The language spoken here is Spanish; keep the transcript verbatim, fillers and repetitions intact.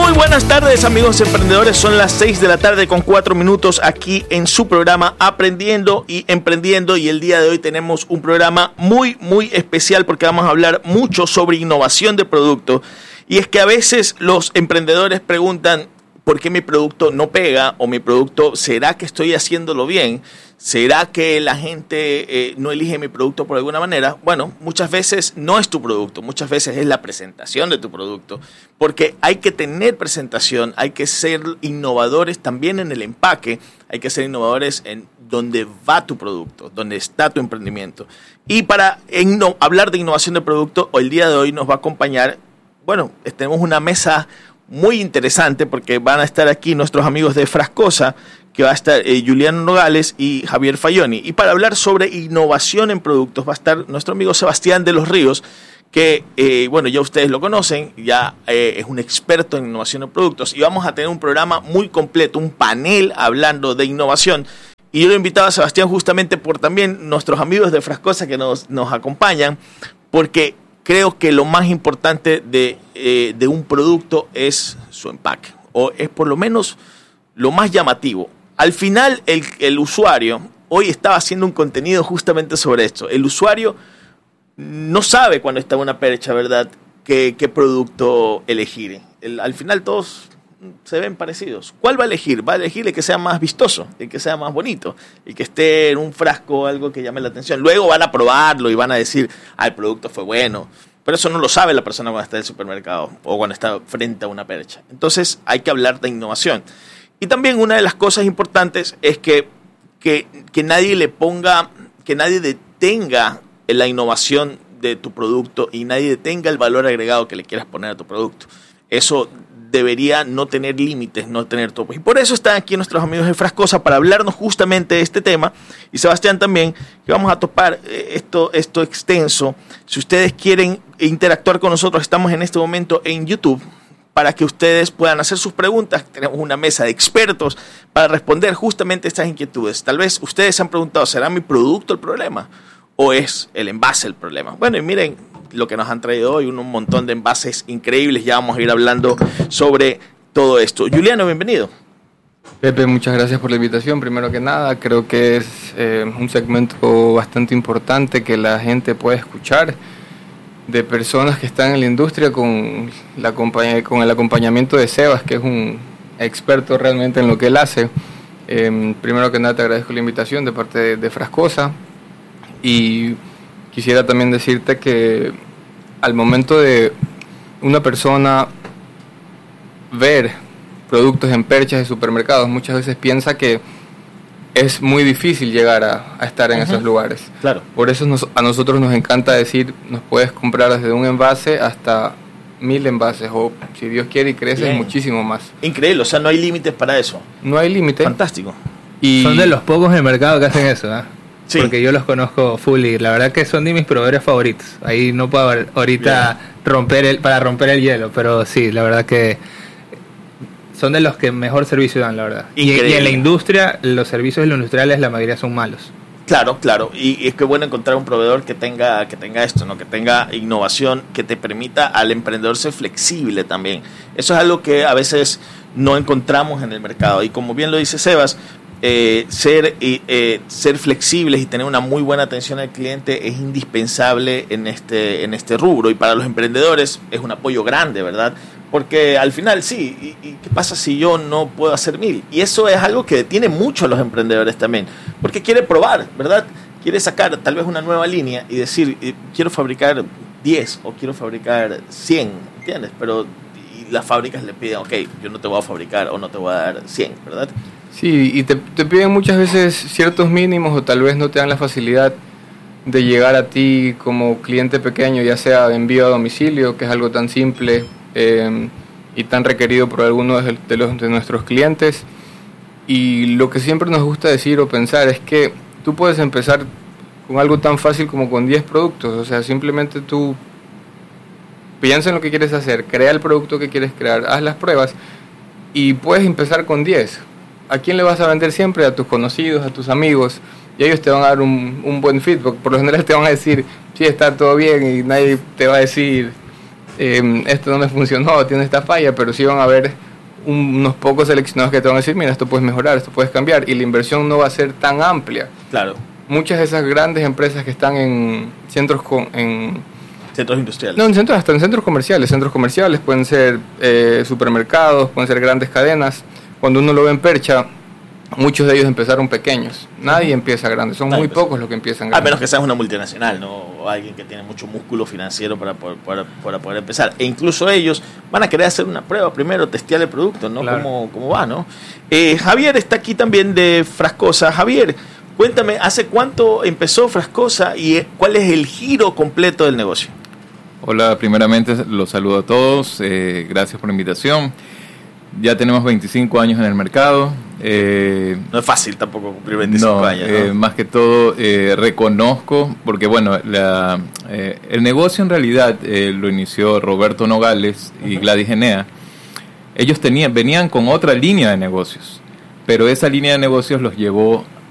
Muy buenas tardes, amigos emprendedores. Son las seis de la tarde con cuatro minutos aquí en su programa Aprendiendo y Emprendiendo. Y el día de hoy tenemos un programa muy, muy especial porque vamos a hablar mucho sobre innovación de producto. Y es que a veces los emprendedores preguntan por qué mi producto no pega o mi producto, ¿será que estoy haciéndolo bien? ¿Será que la gente eh, no elige mi producto por alguna manera? Bueno, muchas veces no es tu producto, muchas veces es la presentación de tu producto, porque hay que tener presentación, hay que ser innovadores también en el empaque, hay que ser innovadores en donde va tu producto, donde está tu emprendimiento. Y para inno- hablar de innovación de producto, el día de hoy nos va a acompañar, bueno, tenemos una mesa muy interesante porque van a estar aquí nuestros amigos de Frascosa, que va a estar eh, Juliano Nogales y Javier Fayoni. Y para hablar sobre innovación en productos va a estar nuestro amigo Sebastián de los Ríos, que, eh, bueno, ya ustedes lo conocen, ya eh, es un experto en innovación en productos. Y vamos a tener un programa muy completo, un panel hablando de innovación. Y yo lo invitaba a Sebastián justamente por también nuestros amigos de Frascosa que nos, nos acompañan, porque creo que lo más importante de, eh, de un producto es su empaque, o es por lo menos lo más llamativo. Al final, el, el usuario, hoy estaba haciendo un contenido justamente sobre esto. El usuario no sabe cuando está en una percha, ¿verdad?, qué, qué producto elegir. El, al final todos se ven parecidos. ¿Cuál va a elegir? Va a elegir el que sea más vistoso, el que sea más bonito, el que esté en un frasco, algo que llame la atención. Luego van a probarlo y van a decir, ah, el producto fue bueno. Pero eso no lo sabe la persona cuando está en el supermercado o cuando está frente a una percha. Entonces hay que hablar de innovación. Y también una de las cosas importantes es que, que, que nadie le ponga, que nadie detenga la innovación de tu producto y nadie detenga el valor agregado que le quieras poner a tu producto. Eso debería no tener límites, no tener topos. Y por eso están aquí nuestros amigos de Frascosa para hablarnos justamente de este tema. Y Sebastián también, que vamos a topar esto, esto extenso. Si ustedes quieren interactuar con nosotros, estamos en este momento en YouTube, para que ustedes puedan hacer sus preguntas. Tenemos una mesa de expertos para responder justamente estas inquietudes. Tal vez ustedes se han preguntado, ¿será mi producto el problema o es el envase el problema? Bueno, y miren lo que nos han traído hoy, un, un montón de envases increíbles. Ya vamos a ir hablando sobre todo esto. Juliano, bienvenido. Pepe, muchas gracias por la invitación. Primero que nada, creo que es eh, un segmento bastante importante que la gente puede escuchar, de personas que están en la industria con, la compañ- con el acompañamiento de Sebas, que es un experto realmente en lo que él hace. Eh, primero que nada te agradezco la invitación de parte de, de Frascosa, y quisiera también decirte que al momento de una persona ver productos en perchas de supermercados, muchas veces piensa que es muy difícil llegar a, a estar en uh-huh. esos lugares. Claro. Por eso nos, a nosotros nos encanta decir, nos puedes comprar desde un envase hasta mil envases, o si Dios quiere y crece, Bien. muchísimo más. Increíble, o sea, no hay límites para eso. No hay límite. Fantástico. Y son de los pocos en el mercado que hacen eso, ¿eh? Sí. Porque yo los conozco full y la verdad que son de mis proveedores favoritos. Ahí no puedo ahorita Bien. romper el para romper el hielo, pero sí, la verdad que son de los que mejor servicio dan, la verdad. Y, y en la industria, los servicios de los industriales, la mayoría son malos. Claro, claro. Y, y es que es bueno encontrar un proveedor que tenga, que tenga esto, ¿no? Que tenga innovación, que te permita al emprendedor ser flexible también. Eso es algo que a veces no encontramos en el mercado. Y como bien lo dice Sebas, eh, ser, eh, ser flexibles y tener una muy buena atención al cliente es indispensable en este, en este rubro. Y para los emprendedores es un apoyo grande, ¿verdad? Porque al final, sí, ¿y, y qué pasa si yo no puedo hacer mil? Y eso es algo que detiene mucho a los emprendedores también, porque quiere probar, ¿verdad? Quiere sacar tal vez una nueva línea y decir, quiero fabricar diez o quiero fabricar cien, ¿entiendes? Pero y las fábricas le piden, ok, yo no te voy a fabricar o no te voy a dar cien, ¿verdad? Sí, y te, te piden muchas veces ciertos mínimos o tal vez no te dan la facilidad de llegar a ti como cliente pequeño, ya sea de envío a domicilio, que es algo tan simple, Eh, y tan requerido por algunos de, de, los, de nuestros clientes. Y lo que siempre nos gusta decir o pensar es que tú puedes empezar con algo tan fácil como con diez productos. O sea, simplemente tú piensa en lo que quieres hacer, crea el producto que quieres crear, haz las pruebas y puedes empezar con diez. ¿A quién le vas a vender siempre? A tus conocidos, a tus amigos, y ellos te van a dar un, un buen feedback. Por lo general te van a decir, sí, está todo bien, y nadie te va a decir eh, esto no me funcionó, tiene esta falla, pero sí van a haber un, unos pocos seleccionados que te van a decir, mira, esto puedes mejorar, esto puedes cambiar, y la inversión no va a ser tan amplia. Claro. Muchas de esas grandes empresas que están en centros con, en centros industriales. No, en centros, hasta en centros comerciales. Centros comerciales pueden ser eh, supermercados, pueden ser grandes cadenas. Cuando uno lo ve en Percha, muchos de ellos empezaron pequeños. Nadie uh-huh. empieza grande, son Nadie muy empieza. pocos los que empiezan grandes. A menos que seas una multinacional, ¿no? O alguien que tiene mucho músculo financiero para poder, para, para poder empezar. E incluso ellos van a querer hacer una prueba primero, testear el producto, ¿no? Claro. ¿Cómo, cómo va, no? Eh, Javier está aquí también de Frascosa. Javier, cuéntame, ¿hace cuánto empezó Frascosa y cuál es el giro completo del negocio? Hola, primeramente los saludo a todos, eh, gracias por la invitación. Ya tenemos veinticinco años en el mercado. Eh, no es fácil tampoco cumplir veinticinco no, años. ¿no? Eh, más que todo eh, reconozco, porque bueno, la, eh, el negocio en realidad eh, lo inició Roberto Nogales y uh-huh. Gladys Enea. Ellos tenían, venían con otra línea de negocios, pero esa línea de negocios los llevó